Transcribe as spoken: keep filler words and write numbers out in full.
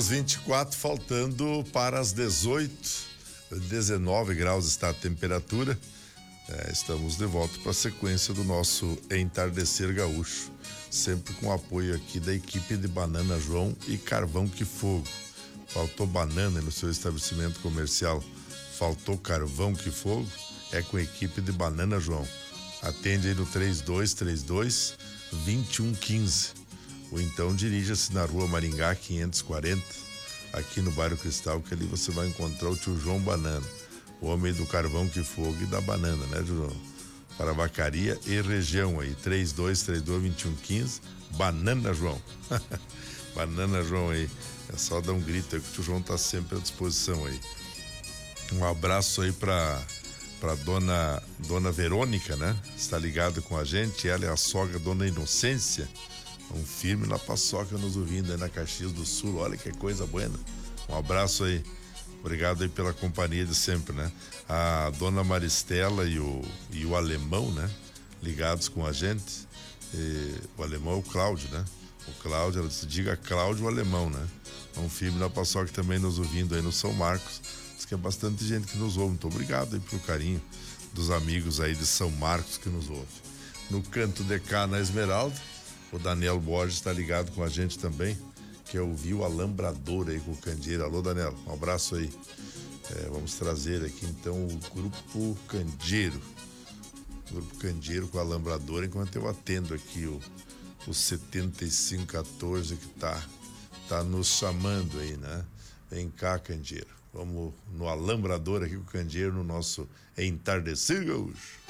Temos vinte e quatro, faltando para as dezoito, dezenove graus está a temperatura. É, estamos de volta para a sequência do nosso Entardecer Gaúcho, sempre com apoio aqui da equipe de Banana João e Carvão que Fogo. Faltou banana no seu estabelecimento comercial, faltou carvão que fogo, é com a equipe de Banana João. Atende aí no três dois três dois, dois um um cinco. Ou então dirija-se na rua Maringá quinhentos e quarenta, aqui no bairro Cristal, que ali você vai encontrar o tio João Banana, o homem do carvão que fogo e da banana, né, João? Para vacaria e região aí, três dois três dois, dois um um cinco, Banana João. Banana João aí, é só dar um grito aí que o tio João tá sempre à disposição aí. Um abraço aí pra, pra dona, dona Verônica, né? Está ligada com a gente, ela é a sogra dona Inocência, um firme na paçoca nos ouvindo aí na Caxias do Sul, olha que coisa boa. Um abraço aí, obrigado aí pela companhia de sempre, né? A dona Maristela e o, e o alemão, né? Ligados com a gente, e o alemão é o Cláudio, né? O Cláudio, ela disse, diga Cláudio o alemão, né? Um firme na paçoca também nos ouvindo aí no São Marcos, diz que é bastante gente que nos ouve, muito obrigado aí pelo carinho dos amigos aí de São Marcos que nos ouve. No canto de cá, na Esmeralda, o Daniel Borges está ligado com a gente também, que é o Viu Alambrador aí com o Candeeiro. Alô, Daniel, um abraço aí. É, vamos trazer aqui então o Grupo Candeeiro. O Grupo Candeeiro com o Alambrador, enquanto eu atendo aqui o, o setenta e cinco quatorze que tá, tá nos chamando aí, né? Vem cá, Candeeiro. Vamos no Alambrador aqui com o Candeeiro no nosso Entardecer Gaúcho.